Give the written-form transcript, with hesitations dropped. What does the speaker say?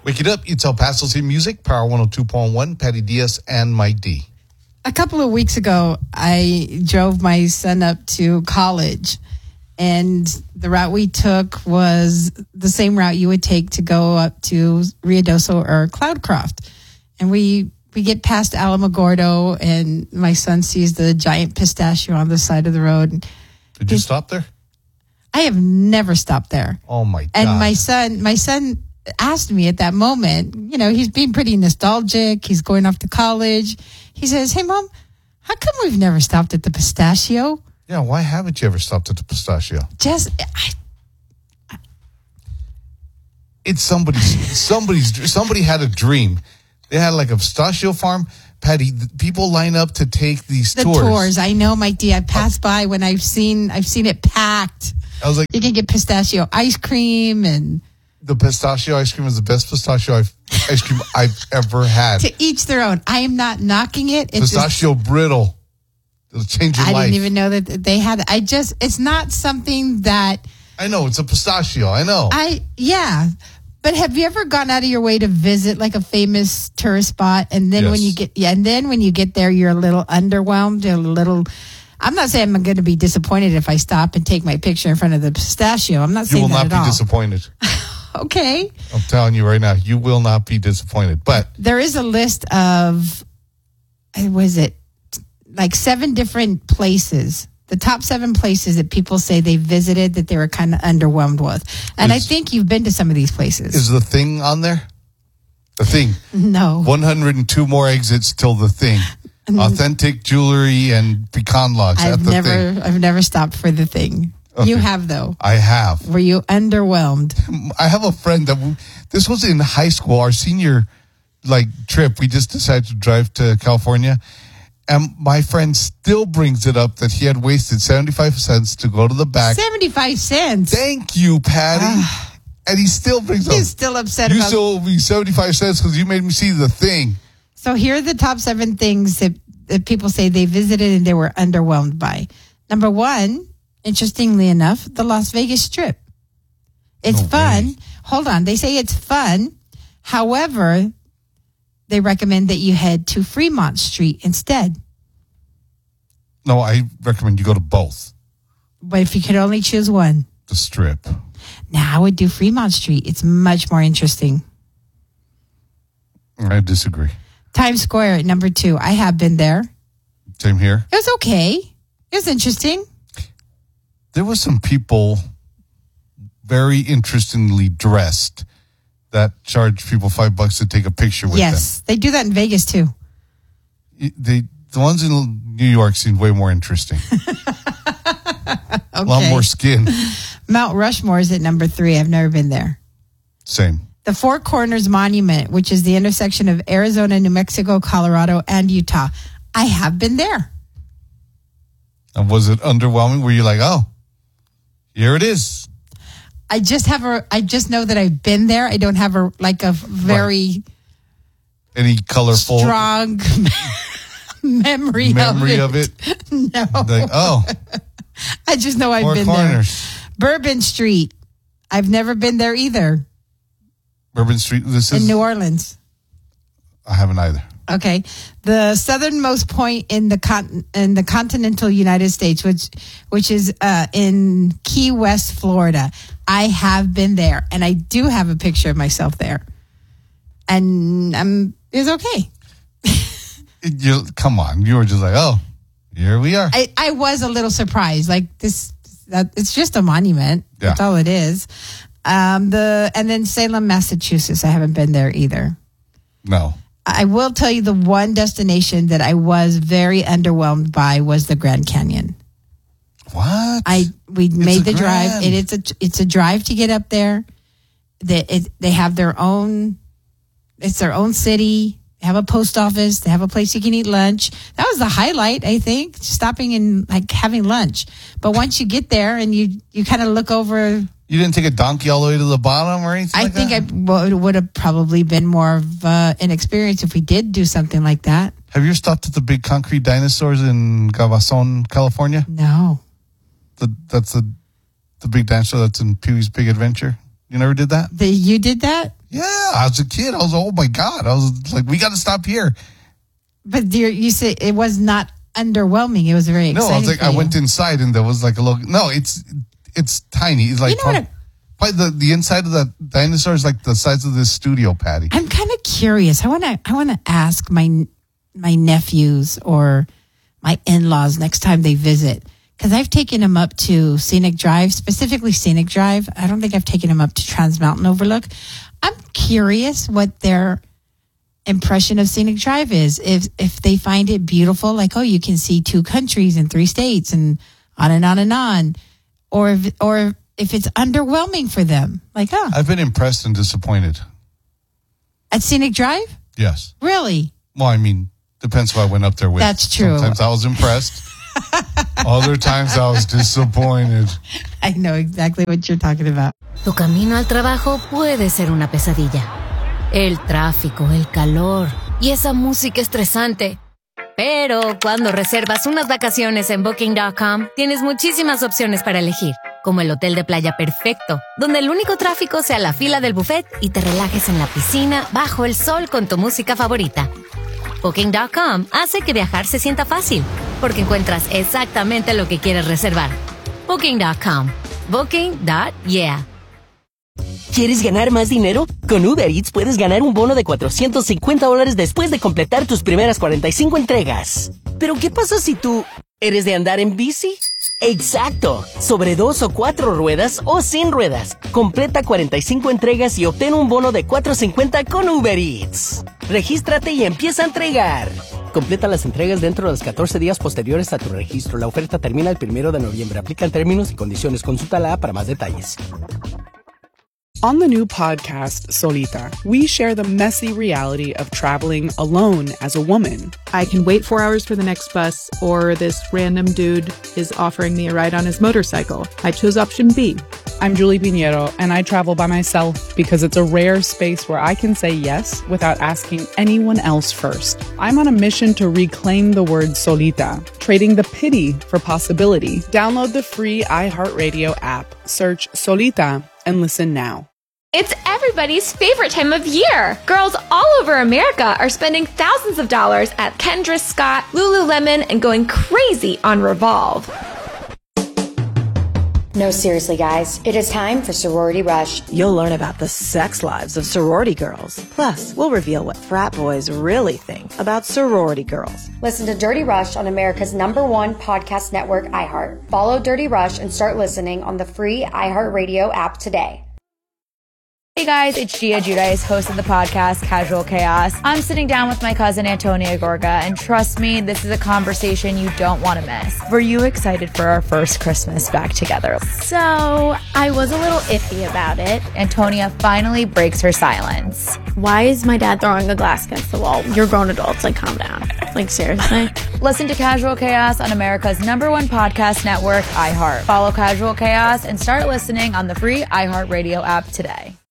Wake it up. It's El Paso's Hit Music, Power 102.1, Patty Diaz and Mike D. A couple of weeks ago, I drove my son up to college, and the route we took was the same route you would take to go up to Ruidoso or Cloudcroft. And we get past Alamogordo, and my son sees the giant pistachio on the side of the road. Did you stop there? I have never stopped there. Oh, my God. And my son asked me at that moment, he's being pretty nostalgic. He's going off to college. He says, "Hey, Mom, how come we've never stopped at the pistachio?" Yeah, why haven't you ever stopped at the pistachio? It's somebody had a dream. They had like a pistachio farm. Patty, people line up to take these tours. I know, Mike D. I passed by when I've seen it packed. I was like, you can get pistachio ice cream, and the pistachio ice cream is the best pistachio ice cream I've ever had. To each their own. I am not knocking it. It's pistachio brittle. It'll change your life. I didn't even know that they had it. It's not something that. I know, it's a pistachio. I know. Yeah. But have you ever gone out of your way to visit like a famous tourist spot, and then when you get there, you're a little underwhelmed, I'm not saying I'm going to be disappointed if I stop and take my picture in front of the pistachio. I'm not saying that at all. You will not be disappointed. Okay. I'm telling you right now, you will not be disappointed. But there is a list of, like 7 different places. The top 7 places that people say they visited that they were kind of underwhelmed with. And I think you've been to some of these places. Is the Thing on there? The Thing? No. 102 more exits till the Thing. Authentic jewelry and pecan logs at the Thing. I've never stopped for the Thing. Okay. You have, though. I have. Were you underwhelmed? I have a friend this was in high school, our senior trip. We just decided to drive to California. And my friend still brings it up that he had wasted 75 cents to go to the back. 75 cents? Thank you, Patty. And he still brings up. He's still upset about. You still owe me 75 cents because you made me see the Thing. So here are the top 7 things that people say they visited and they were underwhelmed by. Number 1, interestingly enough, the Las Vegas Strip. It's fun. Way. Hold on. They say it's fun. However, they recommend that you head to Fremont Street instead. No, I recommend you go to both. But if you could only choose one. The Strip. Now I would do Fremont Street. It's much more interesting. I disagree. Times Square at number 2. I have been there. Same here. It was okay. It was interesting. There were some people very interestingly dressed that charge people $5 to take a picture with them. Yes, they do that in Vegas too. The ones in New York seem way more interesting. Okay. A lot more skin. Mount Rushmore is at number 3. I've never been there. Same. The Four Corners Monument, which is the intersection of Arizona, New Mexico, Colorado, and Utah. I have been there. And was it underwhelming? Were you like, oh, here it is? I just know that I've been there. I don't have a very any colorful strong memory of it. No. Like, oh. I just know I've been there. Bourbon Street. I've never been there either. Bourbon Street. In New Orleans. I haven't either. Okay. The southernmost point in the continental United States, which is in Key West, Florida. I have been there, and I do have a picture of myself there. And it's okay. Come on. You were just like, oh, here we are. I was a little surprised. Like it's just a monument. Yeah. That's all it is. And then Salem, Massachusetts. I haven't been there either. No. I will tell you the one destination that I was very underwhelmed by was the Grand Canyon. What? We made the drive, and it's a drive to get up there. They have their own. It's their own city. They have a post office. They have a place you can eat lunch. That was the highlight, I think, stopping and having lunch. But once you get there and you kind of look over. You didn't take a donkey all the way to the bottom or anything I think it would have probably been more of an experience if we did do something like that. Have you ever stopped at the big concrete dinosaurs in Cabazon, California? No. That's the big dinosaur that's in Pee-wee's Big Adventure. You never did that? You did that? Yeah, as a kid, I was, oh my God. I was like, we got to stop here. But you said it was not underwhelming. It was very exciting. No, I was like, I went inside and there was like a little, no, it's tiny. It's like, probably the inside of the dinosaur is like the size of this studio, Patty. I'm kind of curious. I want to ask my nephews or my in-laws next time they visit, because I've taken them up to Scenic Drive, specifically Scenic Drive. I don't think I've taken them up to Trans Mountain Overlook. I'm curious what their impression of Scenic Drive is. If they find it beautiful, like, oh, you can see 2 countries and 3 states and on and on and on, or if it's underwhelming for them, like, oh. I've been impressed and disappointed. At Scenic Drive? Yes. Really? Well, I mean, depends who I went up there with. That's true. Sometimes I was impressed. Other times I was disappointed. I know exactly what you're talking about. Tu camino al trabajo puede ser una pesadilla. El tráfico, el calor y esa música estresante. Pero cuando reservas unas vacaciones en Booking.com, tienes muchísimas opciones para elegir, como el hotel de playa perfecto, donde el único tráfico sea la fila del buffet y te relajes en la piscina bajo el sol con tu música favorita. Booking.com hace que viajar se sienta fácil, porque encuentras exactamente lo que quieres reservar. Booking.com. Booking.yeah. ¿Quieres ganar más dinero? Con Uber Eats puedes ganar un bono de $450 después de completar tus primeras 45 entregas. ¿Pero qué pasa si tú eres de andar en bici? ¡Exacto! Sobre 2 o 4 ruedas o sin ruedas. Completa 45 entregas y obtén un bono de $450 con Uber Eats. Regístrate y empieza a entregar. Completa las entregas dentro de los 14 días posteriores a tu registro. La oferta termina el 1 de noviembre. Aplican términos y condiciones. Consulta la app para más detalles. On the new podcast, Solita, we share the messy reality of traveling alone as a woman. I can wait 4 hours for the next bus, or this random dude is offering me a ride on his motorcycle. I chose option B. I'm Julie Pinheiro, and I travel by myself because it's a rare space where I can say yes without asking anyone else first. I'm on a mission to reclaim the word solita, trading the pity for possibility. Download the free iHeartRadio app, search Solita, and listen now. It's everybody's favorite time of year. Girls all over America are spending thousands of dollars at Kendra Scott, Lululemon, and going crazy on Revolve. No, seriously, guys. It is time for Sorority Rush. You'll learn about the sex lives of sorority girls. Plus, we'll reveal what frat boys really think about sorority girls. Listen to Dirty Rush on America's #1 podcast network, iHeart. Follow Dirty Rush and start listening on the free iHeartRadio app today. Hey guys, it's Gia Giudice, host of the podcast Casual Chaos. I'm sitting down with my cousin Antonia Gorga, and trust me, this is a conversation you don't want to miss. Were you excited for our first Christmas back together? So, I was a little iffy about it. Antonia finally breaks her silence. Why is my dad throwing a glass against the wall? You're grown adults, like calm down. Like seriously? Listen to Casual Chaos on America's #1 podcast network, iHeart. Follow Casual Chaos and start listening on the free iHeartRadio app today.